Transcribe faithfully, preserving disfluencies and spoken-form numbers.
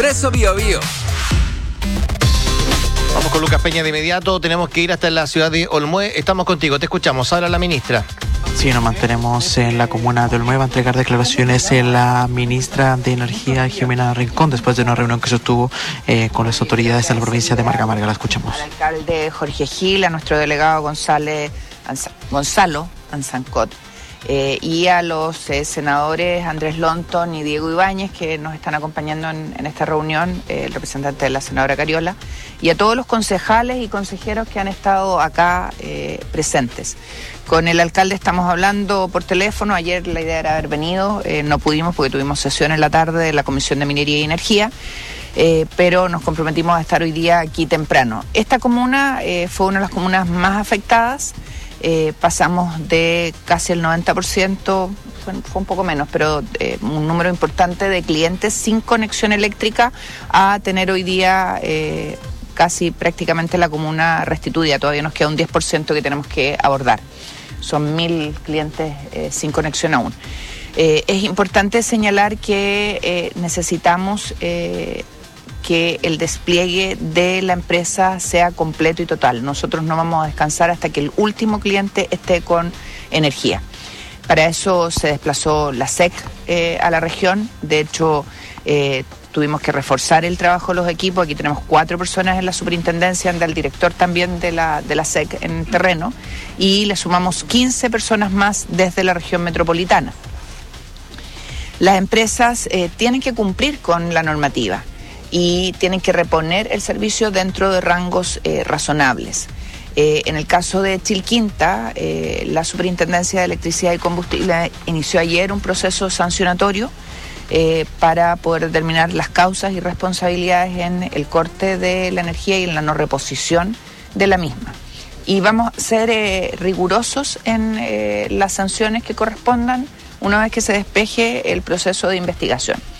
Expreso Bio Bio. Vamos con Lucas Peña de inmediato, tenemos que ir hasta la ciudad de Olmué. Estamos contigo, te escuchamos. Habla la ministra. Sí, nos mantenemos en la comuna de Olmué. Va a entregar declaraciones en la ministra de Energía, Jimena Rincón, después de una reunión que sostuvo eh, con las autoridades de la provincia de Marga Marga. La escuchamos. Al alcalde Jorge Gil, a nuestro delegado González, Anza, Gonzalo Anzancot, eh, y a los eh, senadores Andrés Lonton y Diego Ibáñez, que nos están acompañando en, en esta reunión, eh, el representante de la senadora Cariola, y a todos los concejales y consejeros que han estado acá eh, presentes. Con el alcalde estamos hablando por teléfono. Ayer la idea era haber venido, eh, no pudimos porque tuvimos sesión en la tarde de la Comisión de Minería y Energía, eh, pero nos comprometimos a estar hoy día aquí temprano. Esta comuna eh, fue una de las comunas más afectadas. Eh, pasamos de casi el noventa por ciento, fue, fue un poco menos, pero eh, un número importante de clientes sin conexión eléctrica a tener hoy día eh, casi prácticamente la comuna restituida. Todavía nos queda un diez por ciento que tenemos que abordar. Son mil clientes eh, sin conexión aún. Eh, es importante señalar que eh, necesitamos eh, que el despliegue de la empresa sea completo y total. Nosotros no vamos a descansar hasta que el último cliente esté con energía. Para eso se desplazó la S E C eh, a la región. De hecho, eh, tuvimos que reforzar el trabajo de los equipos. Aquí tenemos cuatro personas en la superintendencia, anda el director también de la, de la S E C en terreno, y le sumamos quince personas más desde la región metropolitana. Las empresas eh, tienen que cumplir con la normativa y tienen que reponer el servicio dentro de rangos eh, razonables. Eh, en el caso de Chilquinta, eh, la Superintendencia de Electricidad y Combustible inició ayer un proceso sancionatorio eh, para poder determinar las causas y responsabilidades en el corte de la energía y en la no reposición de la misma. Y vamos a ser eh, rigurosos en eh, las sanciones que correspondan una vez que se despeje el proceso de investigación.